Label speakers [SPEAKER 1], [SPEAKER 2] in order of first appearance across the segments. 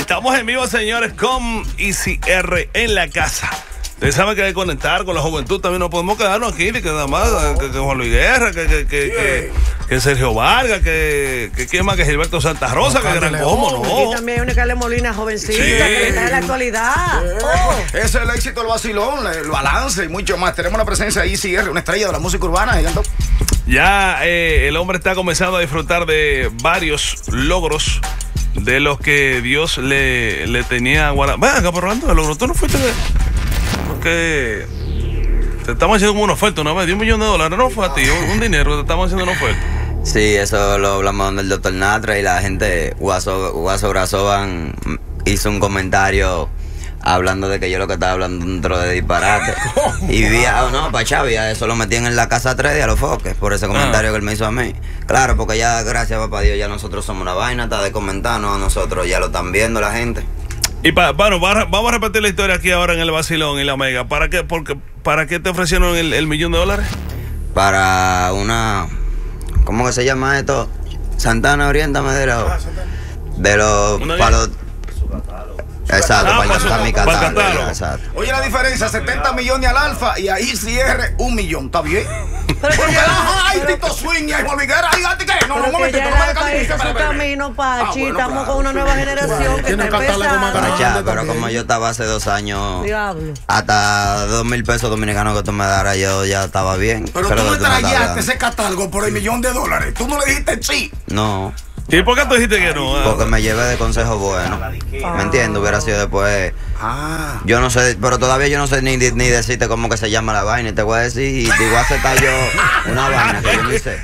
[SPEAKER 1] Estamos en vivo, señores, con Easy R en la casa. Ustedes saben que hay que conectar con la juventud. También no podemos quedarnos aquí, que nada más, que Juan Luis Guerra, que Sergio Vargas, que quién más, que Gilberto Santa Rosa, que Gran Combo, ¿no?
[SPEAKER 2] Y también hay una Carle Molina jovencita, sí, que está en la actualidad.
[SPEAKER 3] Ese es el éxito del vacilón, el balance y mucho más. Tenemos la presencia de Easy R, una estrella de la música urbana.
[SPEAKER 1] Ya el hombre está comenzando a disfrutar de varios logros de los que Dios le tenía guardado. Venga, acá, por hablando de logros, tú no fuiste porque te estamos haciendo como una oferta una vez de $1 millón, no fue a ti, un dinero, te estamos haciendo una oferta.
[SPEAKER 4] Sí, eso lo hablamos con el doctor Natra y la gente, Guaso Brazoban hizo un comentario hablando de que yo lo que estaba hablando dentro de disparate. Y para Chavi, eso lo metían en la casa 3 a los foques, por ese comentario que él me hizo a mí. Claro, porque ya, gracias papá Dios, ya nosotros somos una vaina, está de comentarnos a nosotros, ya lo están viendo la gente.
[SPEAKER 1] Y bueno, vamos a repetir la historia aquí ahora en el vacilón y la mega. ¿Para qué te ofrecieron el $1 millón?
[SPEAKER 4] Para una, ¿cómo que se llama esto? Santana, oriéntame de los palos. Exacto, para mi catálogo. Exacto.
[SPEAKER 3] Oye, la diferencia, 70 millones al Alfa y ahí cierre $1 millón, ¿está bien? Porque ay, Tito Swing y ahí Juan Luis Guerra, ay, ¿qué? No,
[SPEAKER 2] momentito, no me dejes su camino, Pachi, estamos con una nueva generación que está empezando.
[SPEAKER 4] Pero como yo estaba hace 2 años, hasta 2,000 pesos dominicanos que tú me daras, yo ya estaba bien.
[SPEAKER 3] Pero tú me traíaste ese catálogo por $1 millón, tú no le dijiste sí.
[SPEAKER 4] No.
[SPEAKER 1] ¿Y por qué tú dijiste que no?
[SPEAKER 4] Porque me llevé de consejos buenos. ¿Me entiendes? Hubiera sido después. Yo no sé, pero todavía yo no sé ni decirte cómo que se llama la vaina. Y te voy a decir, y te voy a aceptar yo una vaina que yo no sé.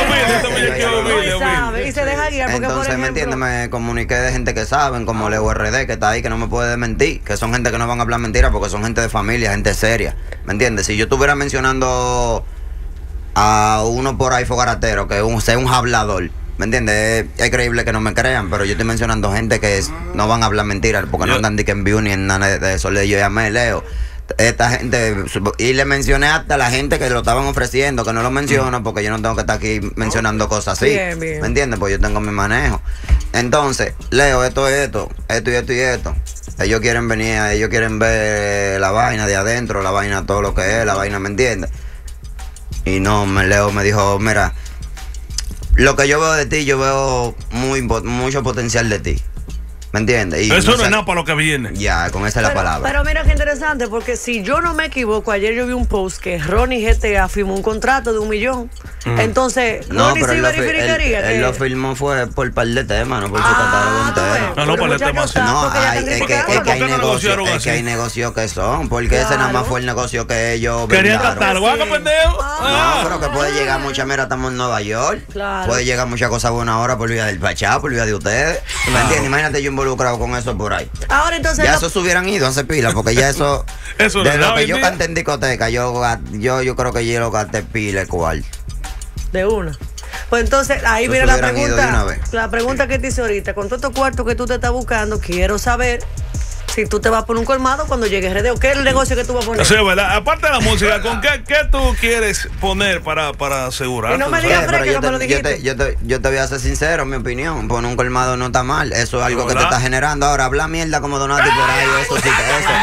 [SPEAKER 2] Y se deja guiar porque,
[SPEAKER 4] entonces, ¿me entiendes? Me comuniqué de gente que saben, como Leo RD, que está ahí, que no me puede mentir. Que son gente que no van a hablar mentiras porque son gente de familia, gente seria. ¿Me entiendes? Si yo estuviera mencionando a uno por ahí fogaratero, que sea un hablador, ¿me entiendes? Es creíble que no me crean, pero yo estoy mencionando gente que no van a hablar mentiras porque no andan ni que en view ni en nada de eso. Yo llamé Leo. Esta gente, y le mencioné hasta a la gente que lo estaban ofreciendo, que no lo menciono porque yo no tengo que estar aquí mencionando cosas así.
[SPEAKER 2] Bien.
[SPEAKER 4] ¿Me entiendes? Pues yo tengo mi manejo. Entonces, Leo, esto y esto. Ellos quieren venir, ellos quieren ver la vaina de adentro, la vaina, todo lo que es, la vaina, ¿me entiendes? Y no, Leo me dijo, mira, lo que yo veo de ti, yo veo mucho potencial de ti. ¿Me entiendes? Y
[SPEAKER 1] eso no es nada para lo que viene.
[SPEAKER 4] Ya, con esa es la palabra.
[SPEAKER 2] Pero mira qué interesante, porque si yo no me equivoco, ayer yo vi un post que Ronnie GTA firmó un contrato de $1 millón. Entonces, Ronnie sí verificaría que...
[SPEAKER 4] Él lo firmó fue por par de temas, no por su catálogo entero.
[SPEAKER 1] No, por el tema.
[SPEAKER 4] No, es que hay negocios que son, porque ese nada más fue el negocio que ellos
[SPEAKER 1] querían catálogo, pendejo.
[SPEAKER 4] No, pero que puede llegar mucha, mira, estamos en Nueva York. Puede llegar muchas cosas buenas ahora por vía del Pachá, por vía de ustedes. ¿Me entiendes? Imagínate yo involucrado con eso por ahí.
[SPEAKER 2] Ahora entonces
[SPEAKER 4] ya esos hubieran ido a hacer pila, porque ya eso de lo que yo canté en discoteca, yo creo que yo lo gasté pila igual.
[SPEAKER 2] De una. Pues entonces ahí viene la pregunta que te hice ahorita. Con todos estos cuartos que tú te estás buscando, quiero saber si tú te vas por un colmado cuando llegues RD, o qué es el negocio que tú vas a poner.
[SPEAKER 1] Sí, ¿verdad? Aparte de la música, ¿con qué tú quieres poner para asegurar?
[SPEAKER 2] Y no me digas que no me lo dijiste.
[SPEAKER 4] Yo te voy a ser sincero, mi opinión. Poner un colmado no está mal. Eso es algo que te está generando. Ahora, habla mierda como Donati por ahí, eso sí que eso.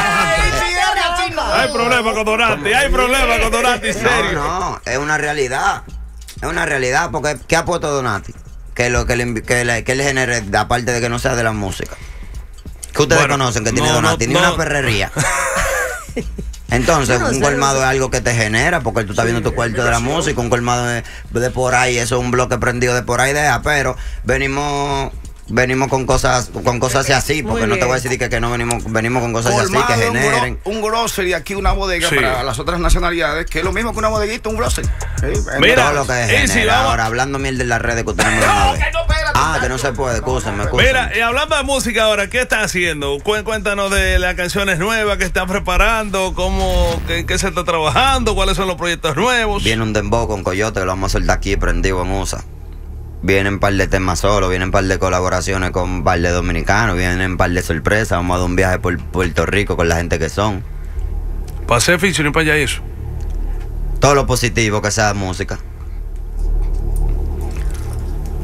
[SPEAKER 1] Hay problema con Donati, serio.
[SPEAKER 4] No, es una realidad. Es una realidad, porque ¿qué ha puesto Donati? Que le genere, aparte de que no sea de la música. Que ustedes conocen que tiene Donati, ni una ferrería. Entonces, un colmado es algo que te genera, porque tú estás viendo tu cuarto de la música, un colmado de por ahí, eso es un bloque prendido de por ahí, pero venimos con cosas así, porque no te voy a decir que no venimos con cosas así que generen.
[SPEAKER 3] Un grocery aquí, una bodega para las otras nacionalidades, que es lo mismo que una bodeguita, un grocery.
[SPEAKER 4] Mira, todo lo que genera. Ahora, hablando mierda en las redes que usted no me lo ve. Que no se puede, escúchame.
[SPEAKER 1] Mira, y hablando de música ahora, ¿qué estás haciendo? Cuéntanos de las canciones nuevas que están preparando, qué se está trabajando, cuáles son los proyectos nuevos.
[SPEAKER 4] Viene un dembow con Coyote, que lo vamos a soltar aquí prendido en USA. Vienen un par de temas solos, vienen un par de colaboraciones con un par de dominicanos, vienen un par de sorpresas. Vamos a dar un viaje por Puerto Rico con la gente que son.
[SPEAKER 1] ¿Para hacer featuring para allá y eso?
[SPEAKER 4] Todo lo positivo que sea música.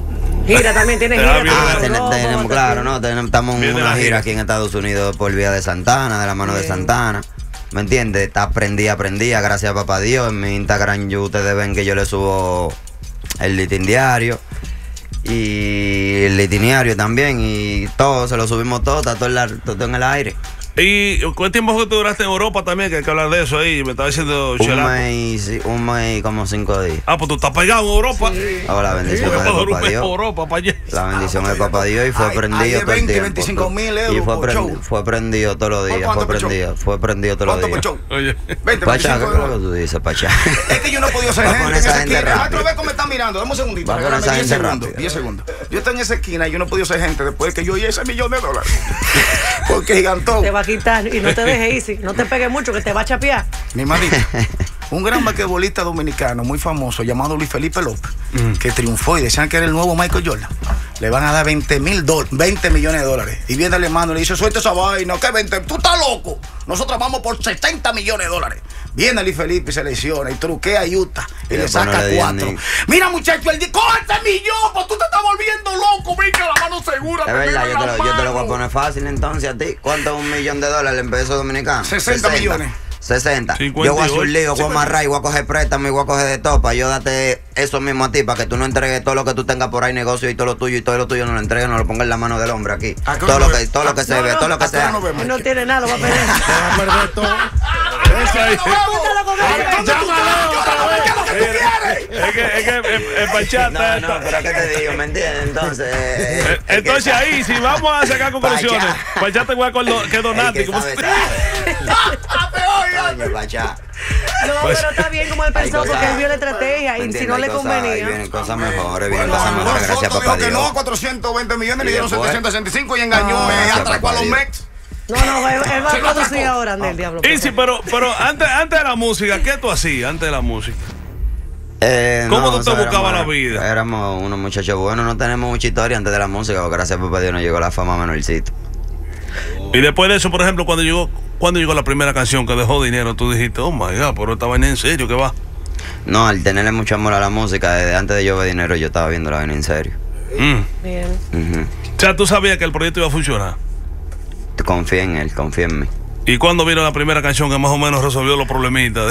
[SPEAKER 2] Gira también, tiene gira.
[SPEAKER 4] Tenemos, claro, ¿no? Estamos en una gira aquí en Estados Unidos por vía de Santana, de la mano de Santana. ¿Me entiendes? Aprendí, gracias a papá Dios. En mi Instagram ustedes ven que yo le subo el litín diario. Y el litiniario también. Y todo, se lo subimos todo, está todo en el aire.
[SPEAKER 1] ¿Y cuánto tiempo fue que duraste en Europa también? Que hay que hablar de eso ahí. Me estaba diciendo
[SPEAKER 4] un mes y como 5 días.
[SPEAKER 1] Ah, pues tú estás pegado en Europa.
[SPEAKER 4] Sí. Oh, la bendición es de papá Dios.
[SPEAKER 1] Europa, para allá.
[SPEAKER 4] La bendición es de papá Dios y fue prendido todo el tiempo.
[SPEAKER 3] 25 mil euros.
[SPEAKER 4] Y fue prendido todos los días. Fue prendido todos los días.
[SPEAKER 1] Oye.
[SPEAKER 3] 20,
[SPEAKER 4] Pachá, ¿qué es lo que tú dices, Pachá?
[SPEAKER 3] Es que yo no he podido ser gente.
[SPEAKER 4] Esa gente rápido.
[SPEAKER 3] Me están mirando. Dame un segundito.
[SPEAKER 4] Va a poner esa gente rápido.
[SPEAKER 3] 10 segundos. Yo estoy en esa esquina y yo no he podido ser gente después de que yo oí ese $1 millón. Porque gigantón.
[SPEAKER 2] Te va a quitar y no te dejes easy. No te pegues mucho que te va a chapear.
[SPEAKER 3] Mi marido. Un gran basquetbolista dominicano muy famoso llamado Luis Felipe López, que triunfó y decían que era el nuevo Michael Jordan. Le van a dar $20 millones. Y viene el hermano y le dice, suelta esa vaina, ¿qué 20? Tú estás loco. Nosotros vamos por $70 millones. Viene Luis Felipe y se lesiona y truquea a Utah y le saca 4. Mira, muchacho, él dice, ¡coge ese millón! Pues tú te estás volviendo loco, venga, la mano segura.
[SPEAKER 4] Es verdad, yo te lo voy a poner fácil entonces a ti. ¿Cuánto es $1 millón en pesos dominicanos?
[SPEAKER 3] 60 millones.
[SPEAKER 4] 60.
[SPEAKER 1] 58.
[SPEAKER 4] Yo voy a hacer un lío, voy a amarrar y voy a coger préstamo y voy a coger de todo para yo darte eso mismo a ti, para que tú no entregues todo lo que tú tengas por ahí, negocio y todo lo tuyo no lo entregues, no lo pongas en la mano del hombre aquí. Todo lo que se ve, todo lo que sea.
[SPEAKER 2] No tiene nada, lo va a perder.
[SPEAKER 5] Se va a perder todo.
[SPEAKER 1] Es que el Pachá.
[SPEAKER 4] No, pero ¿qué te digo? ¿Me entiendes?
[SPEAKER 1] Entonces ahí, si vamos a sacar conclusiones, Pachá te voy a acordar que Donati.
[SPEAKER 2] No, pero está bien como él pensó, porque él vio la estrategia y si no le convenía.
[SPEAKER 4] Vienen cosas mejores, gracias a papá Dios.
[SPEAKER 3] Que no, 420 millones, le dieron 765 y engañó, atracó a los Mex.
[SPEAKER 2] No, él va a producir ahora, Andel, diablo.
[SPEAKER 1] Sí, pero antes de la música, ¿qué tú hacías antes de la música? ¿Cómo tú te buscabas la vida?
[SPEAKER 4] Éramos unos muchachos buenos, no tenemos mucha historia antes de la música, porque gracias a papá Dios nos llegó la fama menorcito.
[SPEAKER 1] Y después de eso, por ejemplo, cuando llegó la primera canción que dejó dinero, tú dijiste, oh my God, pero esta vaina en serio, ¿qué va?
[SPEAKER 4] No, al tenerle mucho amor a la música, desde antes de yo ver dinero, yo estaba viendo la vaina en serio.
[SPEAKER 2] Bien.
[SPEAKER 1] O sea, tú sabías que el proyecto iba a funcionar.
[SPEAKER 4] Confía en él, confía en mí.
[SPEAKER 1] ¿Y cuándo vino la primera canción que más o menos resolvió los problemitas?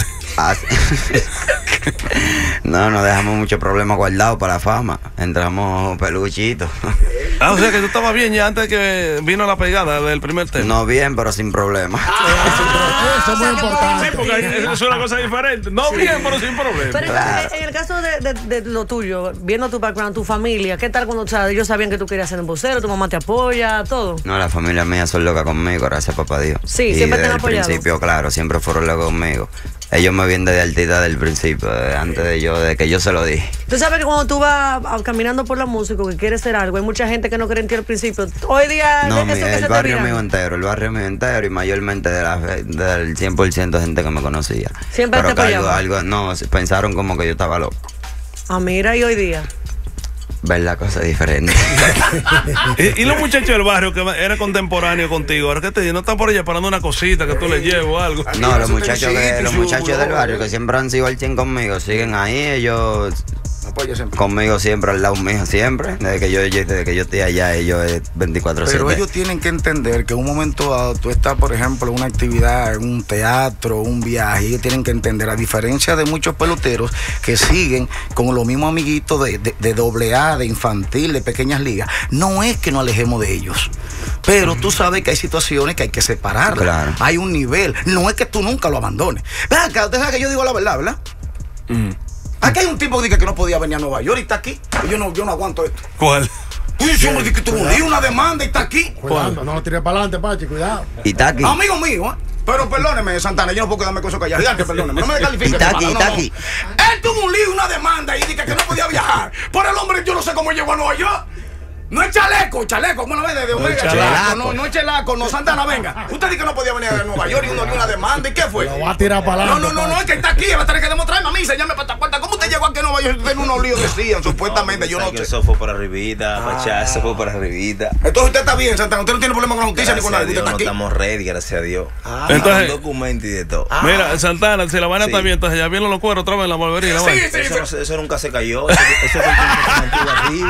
[SPEAKER 4] No dejamos muchos problemas guardados para la fama. Entramos peluchitos.
[SPEAKER 1] O sea que tú estabas bien ya antes de que vino la pegada del primer tema.
[SPEAKER 4] No bien, pero sin problemas.
[SPEAKER 5] Eso es muy importante.
[SPEAKER 1] Sí, porque es una cosa diferente. No bien, pero sin problemas.
[SPEAKER 2] Pero en el caso de lo tuyo, viendo tu background, tu familia, ¿qué tal cuando ellos sabían que tú querías ser embocero, tu mamá te apoya, todo?
[SPEAKER 4] No, la familia mía son loca conmigo, gracias a papá Dios.
[SPEAKER 2] Sí,
[SPEAKER 4] y
[SPEAKER 2] siempre te han
[SPEAKER 4] apoyado. Desde el principio, claro, siempre fueron locos conmigo. Ellos me vienen desde altita del principio, desde que yo se lo dije.
[SPEAKER 2] Tú sabes que cuando tú vas caminando por la música, que quieres ser algo, hay mucha gente que no cree en ti al principio. Hoy día,
[SPEAKER 4] no, el barrio mío entero y mayormente del 100% de gente que me conocía.
[SPEAKER 2] Siempre
[SPEAKER 4] pero
[SPEAKER 2] te apoyaba.
[SPEAKER 4] No, pensaron como que yo estaba loco.
[SPEAKER 2] Ah, mira, y hoy día.
[SPEAKER 4] Ver la cosa diferente.
[SPEAKER 1] ¿Y los muchachos del barrio que eran contemporáneos contigo? ¿Ahora qué te dicen? ¿No están por allá esperando una cosita que tú les lleves o algo?
[SPEAKER 4] No, los muchachos del barrio que siempre han sido al 100 conmigo, siguen ahí, ellos conmigo siempre, al lado mío siempre. Desde que yo estoy allá, ellos es 24/7.
[SPEAKER 3] Pero ellos tienen que entender que en un momento dado tú estás, por ejemplo, en una actividad, en un teatro, un viaje, ellos tienen que entender, a diferencia de muchos peloteros que siguen con los mismos amiguitos de AA, de infantil, de pequeñas ligas, no es que nos alejemos de ellos. Pero tú sabes que hay situaciones que hay que separarlas.
[SPEAKER 4] Claro.
[SPEAKER 3] Hay un nivel. No es que tú nunca lo abandones. Ven acá, usted sabe que yo digo la verdad, ¿verdad? Aquí hay un tipo que dice que no podía venir a Nueva York y está aquí. Y yo no aguanto esto.
[SPEAKER 1] ¿Cuál?
[SPEAKER 3] Sí, hombre, que tuvo una demanda y está aquí.
[SPEAKER 5] Cuidado, no lo tires para adelante, Pachi, cuidado.
[SPEAKER 4] Y está aquí.
[SPEAKER 3] Amigo mío, pero perdóneme, Santana, yo no puedo quedarme con eso callado. Gigante, perdóneme, no me descalifique.
[SPEAKER 4] Y está aquí.
[SPEAKER 3] Él tuvo un lío, una demanda y dice que no podía viajar. Por el hombre, yo no sé cómo llegó a Nueva York. No es chaleco, ¿cómo lo ve? De Omega, chaleco. No es chelaco, no, Santana, venga. Usted dice que no podía venir a Nueva York y uno dio una demanda, ¿y qué fue?
[SPEAKER 5] Lo va a tirar para adelante.
[SPEAKER 3] No, es que está aquí, va a tener que demostrarme a mí, enseñarme para esta puerta. ¿Cómo usted llegó aquí a Nueva York? Usted unos líos decían, supuestamente, yo no sé.
[SPEAKER 6] Eso fue por arribita, Pachá, eso fue por arribita.
[SPEAKER 3] Entonces usted está bien, Santana, usted no tiene problema con la justicia ni con nadie, usted está aquí.
[SPEAKER 6] Estamos ready, gracias a Dios.
[SPEAKER 1] Entonces,
[SPEAKER 6] documento y de todo.
[SPEAKER 1] Mira, Santana, si la vaina está bien, entonces ya vieron los cueros otra vez en la barbería.
[SPEAKER 3] Sí.
[SPEAKER 6] Eso nunca se cayó, eso fue el tiempo que se mantuvo activo.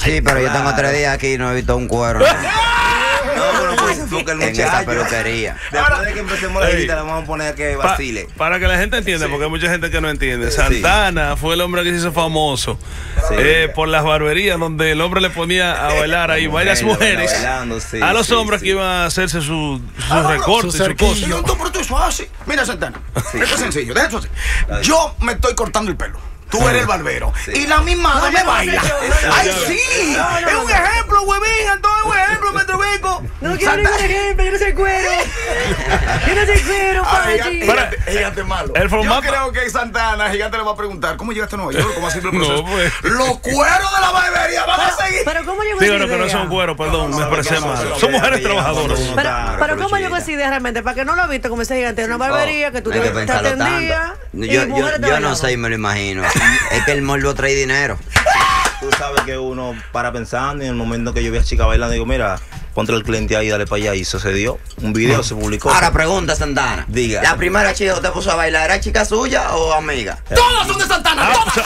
[SPEAKER 4] Sí, pero yo tengo 3 días aquí y no he visto un cuero.
[SPEAKER 6] No, pues porque el
[SPEAKER 4] En esa
[SPEAKER 6] muchacho.
[SPEAKER 4] peluquería.
[SPEAKER 6] Después de que empecemos la girita, le vamos a poner a que vacile.
[SPEAKER 1] Para que la gente entienda, porque hay mucha gente que no entiende. Santana fue el hombre que se hizo famoso por las barberías donde el hombre le ponía a bailar ahí varias mujeres
[SPEAKER 6] bailando, sí,
[SPEAKER 1] a los
[SPEAKER 6] sí,
[SPEAKER 1] hombres
[SPEAKER 6] sí.
[SPEAKER 1] que iban a hacerse sus recortes y sus cosas.
[SPEAKER 3] Yo no, pero tú eso así. Mira, Santana, esto es sencillo, deja eso así. Yo me estoy cortando el pelo. Tú eres el barbero. Y la misma me baila. ¡Ay, sí! Es un ejemplo, huevín. Entonces, un ejemplo, Metrovico.
[SPEAKER 2] No quiero ningún ejemplo, yo no soy cuero. Yo no soy cuero, Pachi.
[SPEAKER 3] Gigante malo.
[SPEAKER 1] El formato-
[SPEAKER 3] Yo creo que Santana, Gigante le va a preguntar, ¿cómo llegaste a Nueva York? ¿Cómo ha sido el proceso?
[SPEAKER 1] No, pues.
[SPEAKER 3] Los cueros de la barbería van a seguir.
[SPEAKER 2] Pero ¿cómo llegó
[SPEAKER 1] Digo,
[SPEAKER 2] esa
[SPEAKER 1] que no
[SPEAKER 2] idea?
[SPEAKER 1] son cueros, perdón, me expresé mal. Son mujeres trabajadoras.
[SPEAKER 2] Pero ¿cómo llegó esa idea realmente? Para que no lo viste como ese gigante de una barbería que tú
[SPEAKER 4] Hay
[SPEAKER 2] te
[SPEAKER 4] que pensarlo
[SPEAKER 2] atendías.
[SPEAKER 4] tanto.
[SPEAKER 2] y
[SPEAKER 4] Yo
[SPEAKER 2] mujeres te
[SPEAKER 4] no
[SPEAKER 2] bailaban.
[SPEAKER 4] sé y me lo imagino. Es que el morbo trae dinero.
[SPEAKER 6] Tú sabes que uno para pensando y en el momento que yo vi a chica bailando, digo, mira, ponte el cliente ahí, dale para allá. Y sucedió. Un video se publicó.
[SPEAKER 4] Ahora pregunta, Santana.
[SPEAKER 6] Diga.
[SPEAKER 4] ¿La primera chica que usted puso a bailar era chica suya o amiga?
[SPEAKER 3] Todas son de Santana. Todas.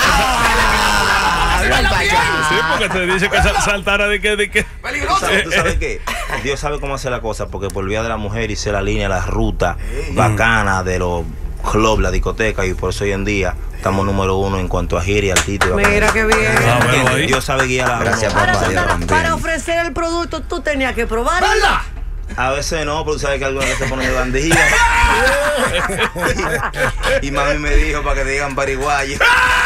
[SPEAKER 1] Sí, porque te dice que Santana de que.
[SPEAKER 3] Peligroso.
[SPEAKER 6] ¿Tú sabes qué? Dios sabe cómo hacer la cosa, porque por vía de la mujer hice la línea, la ruta bacana de los clubs, la discoteca, y por eso hoy en día estamos número 1 en cuanto a gira y altito.
[SPEAKER 2] Mira qué bien.
[SPEAKER 1] Ah, bueno, ahí.
[SPEAKER 6] Dios sabe guiar a
[SPEAKER 4] Gracias,
[SPEAKER 6] uno.
[SPEAKER 2] Ahora,
[SPEAKER 4] papá, Dios,
[SPEAKER 2] Santana,
[SPEAKER 4] rompiendo.
[SPEAKER 2] para ofrecer el producto tú tenías que probar.
[SPEAKER 3] ¿Verdad?
[SPEAKER 6] A veces no, pero tú sabes que algunas veces se ponen de bandejilla. Y mami me dijo para que te digan pariguayo.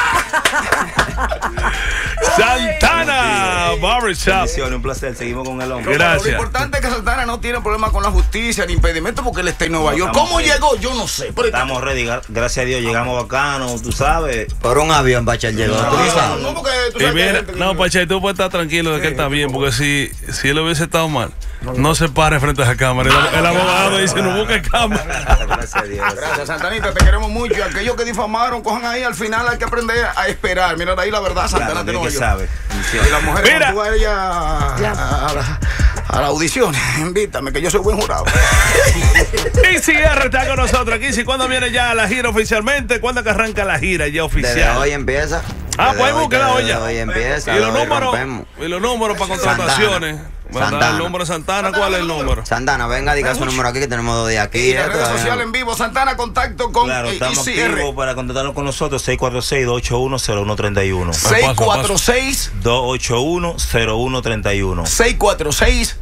[SPEAKER 1] Santana Barbershop.
[SPEAKER 6] Bendiciones, un placer. Seguimos con el hombre.
[SPEAKER 1] Gracias.
[SPEAKER 3] Lo importante es que Santana no tiene problema con la justicia ni impedimento porque él está en Nueva York. ¿Cómo llegó? Yo no sé. Pero
[SPEAKER 6] Estamos ready, gracias a Dios llegamos bacano, tú sabes.
[SPEAKER 4] Por un avión, Bachar llegó. ¿Tú lo sabes?
[SPEAKER 3] No, porque tú
[SPEAKER 1] Y
[SPEAKER 3] sabes que hay
[SPEAKER 1] mira,
[SPEAKER 3] gente que
[SPEAKER 1] no, Pache, tú puedes estar tranquilo de que él está bien, porque si él hubiese estado mal, no se pare frente a esa cámara. El abogado dice, no busque cámara.
[SPEAKER 6] Gracias a Dios.
[SPEAKER 3] Gracias, Santanita, te queremos mucho. Y aquellos que difamaron, cojan ahí. Al final hay que aprender a esperar. Mira ahí la verdad, Santana
[SPEAKER 6] Claro,
[SPEAKER 3] de
[SPEAKER 6] Dios
[SPEAKER 3] Nueva
[SPEAKER 6] que
[SPEAKER 3] York.
[SPEAKER 6] sabe.
[SPEAKER 3] Y las mujeres,
[SPEAKER 1] Mira.
[SPEAKER 3] cuando tú vayas a la audición, invítame, que yo soy buen jurado.
[SPEAKER 1] ICR está con nosotros aquí. ¿Y cuándo viene ya la gira oficialmente? ¿Cuándo que arranca la gira ya
[SPEAKER 4] Desde
[SPEAKER 1] oficial?
[SPEAKER 4] hoy empieza.
[SPEAKER 1] Ah,
[SPEAKER 4] Desde
[SPEAKER 1] pues
[SPEAKER 4] hoy,
[SPEAKER 1] búsquela hoy
[SPEAKER 4] desde
[SPEAKER 1] ya.
[SPEAKER 4] Hoy empieza.
[SPEAKER 1] Y los
[SPEAKER 4] hoy
[SPEAKER 1] números,
[SPEAKER 4] rompemos.
[SPEAKER 1] para contrataciones. ¿Verdad?
[SPEAKER 4] Santana.
[SPEAKER 1] El número de Santana, ¿cuál es el número?
[SPEAKER 4] Santana, venga, diga su número aquí que tenemos 2 días aquí.
[SPEAKER 3] Y las redes sociales en vivo, Santana, contacto con
[SPEAKER 6] Claro, estamos
[SPEAKER 3] ICR.
[SPEAKER 6] activos para contactarnos con nosotros. 646-281-0131.
[SPEAKER 3] 646
[SPEAKER 6] 281-0131.
[SPEAKER 3] 646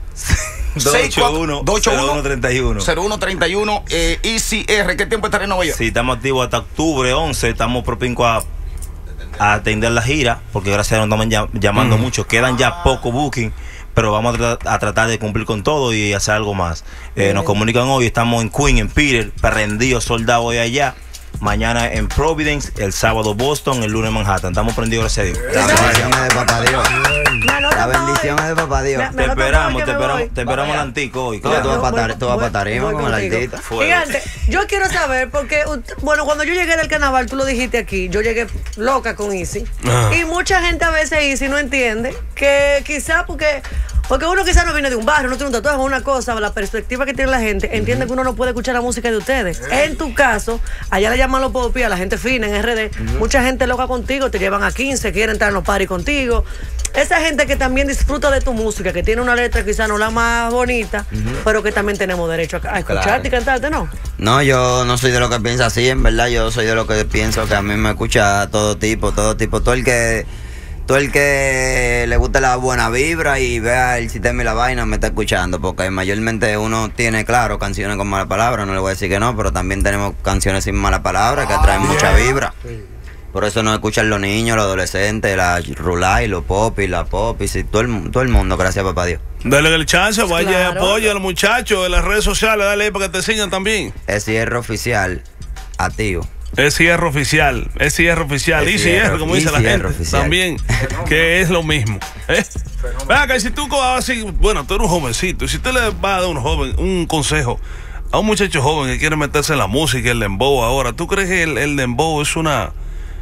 [SPEAKER 6] 281-0131.
[SPEAKER 3] 0131 ICR. ¿Qué tiempo estará en Nueva York?
[SPEAKER 6] Sí, estamos activos hasta octubre 11. Estamos propinco a atender la gira, porque gracias a Dios nos estamos llamando mucho. Quedan ya poco booking, pero vamos a tratar de cumplir con todo y hacer algo más. Nos comunican hoy, estamos en Queen, en Peter, prendidos, soldados hoy allá. Mañana en Providence, el sábado Boston, el lunes Manhattan. Estamos prendidos, gracias a Dios.
[SPEAKER 4] La bendición es de papá Dios. La bendición es de papá Dios.
[SPEAKER 2] Me
[SPEAKER 6] Te
[SPEAKER 2] anoto
[SPEAKER 6] esperamos,
[SPEAKER 2] porque me voy.
[SPEAKER 6] te esperamos el antico hoy.
[SPEAKER 4] Tú
[SPEAKER 6] Claro.
[SPEAKER 4] vas para tarima con el artista.
[SPEAKER 2] Gigante, yo quiero saber, porque, bueno, cuando yo llegué del carnaval, tú lo dijiste aquí, yo llegué loca con Easy.
[SPEAKER 1] Ajá.
[SPEAKER 2] Y mucha gente a veces, Easy, no entiende que quizá porque uno quizás no viene de un barrio, no tiene un tatuaje, una cosa, la perspectiva que tiene la gente, entiende que uno no puede escuchar la música de ustedes. En tu caso, allá le llaman los popis a la gente fina en RD, mucha gente loca contigo, te llevan a 15, quieren entrar en los parties contigo. Esa gente que también disfruta de tu música, que tiene una letra quizás no la más bonita, pero que también tenemos derecho a escucharte y cantarte, ¿no?
[SPEAKER 4] No, yo no soy de lo que piensa así, en verdad. Yo soy de lo que pienso que a mí me escucha todo tipo. Todo el que le guste la buena vibra y vea el sistema y la vaina me está escuchando, porque mayormente uno tiene, claro, canciones con mala palabra, no le voy a decir que no, pero también tenemos canciones sin mala palabra que atraen mucha vibra. Por eso nos escuchan los niños, los adolescentes, la rulay, los popis, la popis, y todo el mundo, gracias a papá Dios.
[SPEAKER 1] Dale el chance, vaya y
[SPEAKER 2] Claro.
[SPEAKER 1] apoya a los muchachos en las redes sociales, dale ahí para que te sigan también.
[SPEAKER 4] Es cierre oficial, activo.
[SPEAKER 1] Es cierre oficial, ICR, como dice la
[SPEAKER 4] ICR
[SPEAKER 1] gente.
[SPEAKER 4] oficial.
[SPEAKER 1] También, que es lo mismo. Venga, que si tú así, bueno, tú eres un jovencito, y si usted le va a dar un consejo a un muchacho joven que quiere meterse en la música, el dembow ahora, ¿tú crees que el dembow es una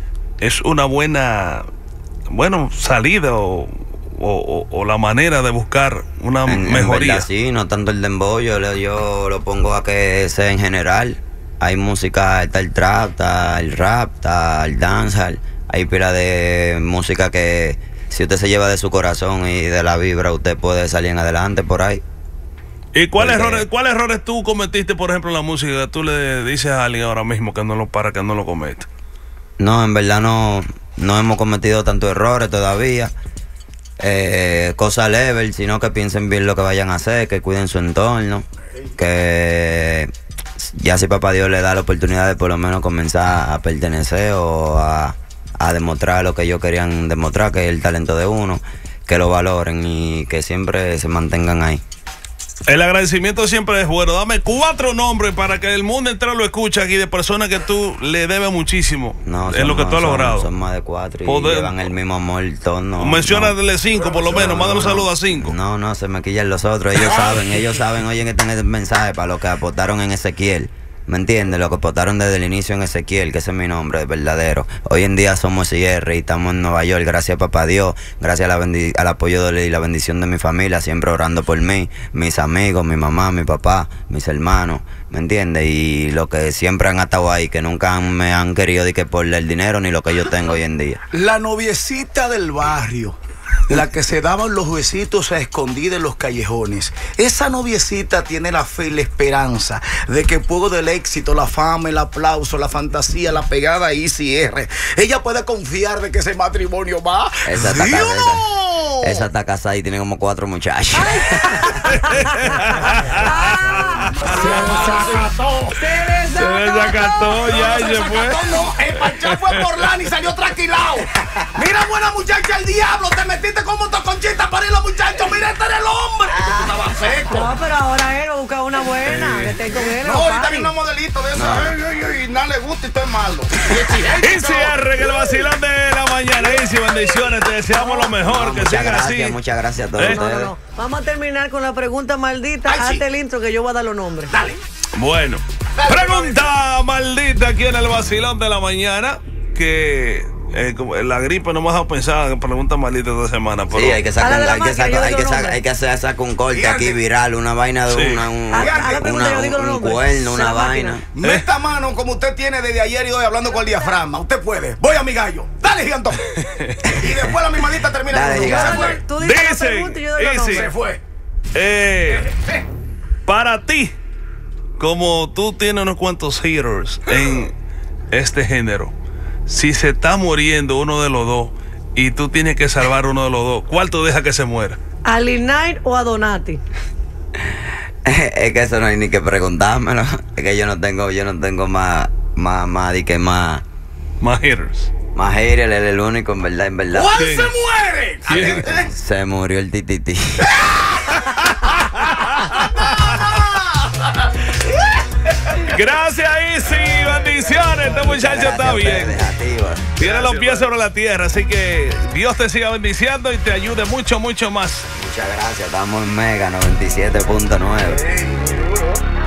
[SPEAKER 1] buena salida o la manera de buscar una mejoría?
[SPEAKER 4] En verdad, sí, no tanto el dembow, yo lo pongo a que sea en general. Hay música, está el trap, está el rap, está el dancehall. Hay pila de música que si usted se lleva de su corazón y de la vibra, usted puede salir en adelante por ahí.
[SPEAKER 1] ¿Y cuáles errores tú cometiste, por ejemplo, en la música? Tú le dices a alguien ahora mismo que no lo cometa.
[SPEAKER 4] No, en verdad no hemos cometido tantos errores todavía. Cosa level, sino que piensen bien lo que vayan a hacer, que cuiden su entorno, que ya si papá Dios le da la oportunidad de por lo menos comenzar a pertenecer o a demostrar lo que ellos querían demostrar, que es el talento de uno, que lo valoren y que siempre se mantengan ahí.
[SPEAKER 1] El agradecimiento siempre es bueno. Dame 4 nombres para que el mundo entero lo escuche aquí de personas que tú le debes muchísimo en lo que tú has logrado.
[SPEAKER 4] Son más de 4 y llevan el mismo amor.
[SPEAKER 1] Menciónale 5 por lo menos. Mándale un saludo a 5.
[SPEAKER 4] No, se me quillan los otros. Ellos saben, oye, que tengan el mensaje para los que apostaron en Ezequiel. ¿Me entiendes? Lo que apostaron desde el inicio en Ezequiel, que ese es mi nombre verdadero. Hoy en día somos IR y estamos en Nueva York, gracias a papá Dios, gracias al apoyo y la bendición de mi familia, siempre orando por mí, mis amigos, mi mamá, mi papá, mis hermanos, ¿me entiendes? Y lo que siempre han estado ahí, que nunca me han querido de que por el dinero ni lo que yo tengo hoy en día.
[SPEAKER 3] La noviecita del barrio, la que se daban los besitos a escondidas en los callejones. Esa noviecita tiene la fe y la esperanza de que luego del éxito, la fama, el aplauso, la fantasía, la pegada Easy R, ella puede confiar de que ese matrimonio va.
[SPEAKER 4] Esa está casada y tiene como 4 muchachos.
[SPEAKER 1] Se desacató, ya se fue.
[SPEAKER 3] No, el panchón fue por lana y salió tranquilado. Mira, buena muchacha, el diablo, te metiste como toconchita para ir los muchachos. Mira, este era el hombre. Tú estabas seco.
[SPEAKER 2] No, pero ahora él busca una buena. Que esté con él.
[SPEAKER 3] No, ahorita viene un modelito de esa. Y nada le gusta y estoy malo.
[SPEAKER 1] Easy R, que el vacilón de la mañana. Easy, bendiciones, te deseamos lo mejor. Que siga así.
[SPEAKER 4] Muchas gracias a todos ustedes.
[SPEAKER 2] No. Vamos a terminar con la pregunta maldita. Hazte el intro que yo voy a dar los nombres.
[SPEAKER 3] Dale.
[SPEAKER 1] Bueno, pregunta maldita aquí en el vacilón de la mañana. Que la gripe no me ha dejado pensar en preguntas malditas esta semana. Pero
[SPEAKER 4] sí, hay que sacar un corte aquí viral, una vaina de un cuerno, una vaina.
[SPEAKER 3] Meta mano como usted tiene desde ayer y hoy hablando con el diafragma. Usted puede. Voy a mi gallo. Dale, gigantón. Y después la mismadita termina con
[SPEAKER 2] se tú dices la pregunta y yo doy los nombres.
[SPEAKER 3] Se fue.
[SPEAKER 1] Para ti, como tú tienes unos cuantos haters en este género, si se está muriendo uno de los dos y tú tienes que salvar uno de los dos, ¿cuál tú dejas que se muera?
[SPEAKER 2] ¿A Linair o a Donati?
[SPEAKER 4] Es que eso no hay ni que preguntármelo. Es que yo no tengo más
[SPEAKER 1] haters.
[SPEAKER 4] Más haters, él es el único, en verdad.
[SPEAKER 3] ¿Cuál se muere?
[SPEAKER 1] ¿Quién?
[SPEAKER 4] Se murió el tititi.
[SPEAKER 1] Gracias, Easy. Bendiciones. Este muchacho está bien. Tiene los pies sobre la tierra. Así que Dios te siga bendiciendo y te ayude mucho, mucho más.
[SPEAKER 4] Muchas gracias. Estamos en Mega 97.9.